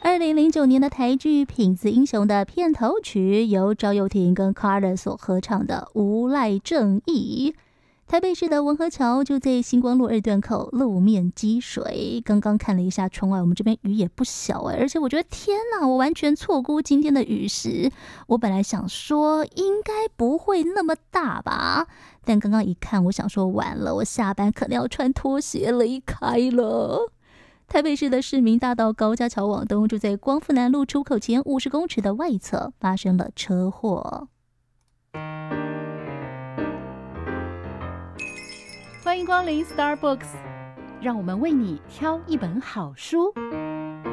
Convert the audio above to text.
2009年的台剧《痞子英雄》的片头曲由赵又廷跟 Carter 所合唱的《无赖正义》。台北市的文和桥就在星光路2段口，路面积水。刚刚看了一下窗外，我们这边雨也不小而且我觉得天哪，我完全错估今天的雨势。我本来想说应该不会那么大吧，但刚刚一看，我想说完了，我下班可能要穿拖鞋离开了。台北市的市民大道高架桥往东，就在光复南路出口前50公尺的外侧发生了车祸。 欢迎光临 Starbucks， 让我们为你挑一本好书。